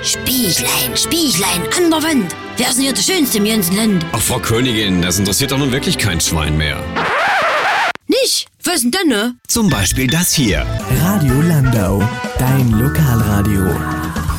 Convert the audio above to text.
Spieglein, Spieglein an der Wand. Wer ist denn hier der Schönste im ganzen Land? Ach, Frau Königin, das interessiert doch nun wirklich kein Schwein mehr. Nicht? Was denn dann, ne? Zum Beispiel das hier. Radio Landau, dein Lokalradio.